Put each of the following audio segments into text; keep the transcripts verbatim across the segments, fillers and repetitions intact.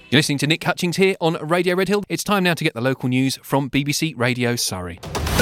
You're listening to Nick Hutchings here on Radio Redhill. It's time now to get the local news from B B C Radio Surrey.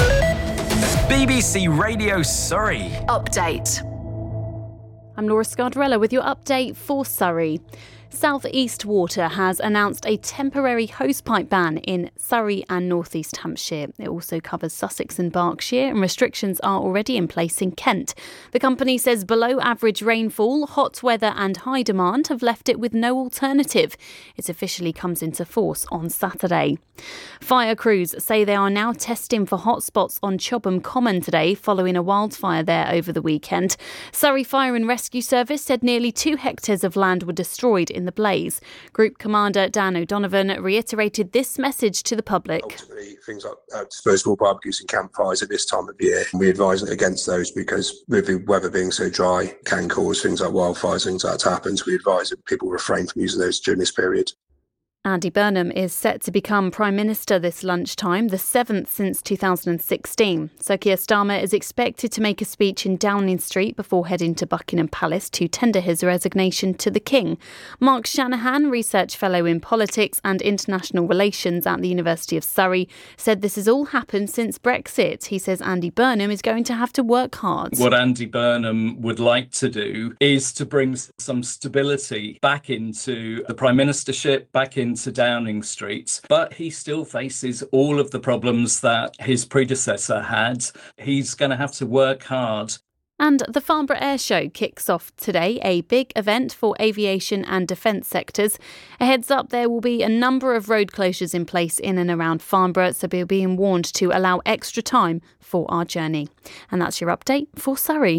B B C Radio Surrey. Update. I'm Laura Scardarella with your update for Surrey. South East Water has announced a temporary hosepipe ban in Surrey and North East Hampshire. It also covers Sussex and Berkshire, and restrictions are already in place in Kent. The company says below average rainfall, hot weather and high demand have left it with no alternative. It officially comes into force on Saturday. Fire crews say they are now testing for hotspots on Chobham Common today following a wildfire there over the weekend. Surrey Fire and Rescue Service said nearly two hectares of land were destroyed in the blaze. Group Commander Dan O'Donovan reiterated this message to the public. Ultimately, things like uh, disposable barbecues and campfires at this time of year, we advise against those because with the weather being so dry, can cause things like wildfires, things like that to happen. So we advise that people refrain from using those during this period. Andy Burnham is set to become Prime Minister this lunchtime, the seventh since two thousand sixteen. Sir Keir Starmer is expected to make a speech in Downing Street before heading to Buckingham Palace to tender his resignation to the King. Mark Shanahan, Research Fellow in Politics and International Relations at the University of Surrey, said this has all happened since Brexit. He says Andy Burnham is going to have to work hard. What Andy Burnham would like to do is to bring some stability back into the Prime Ministership, back into to Downing Street, but he still faces all of the problems that his predecessor had. He's going to have to work hard. And the Farnborough Air Show kicks off today, a big event for aviation and defence sectors. A heads up, there will be a number of road closures in place in and around Farnborough, so we're being warned to allow extra time for our journey. And that's your update for Surrey.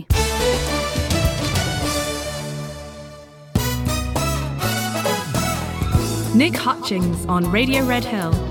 Nick Hutchings on Radio Redhill.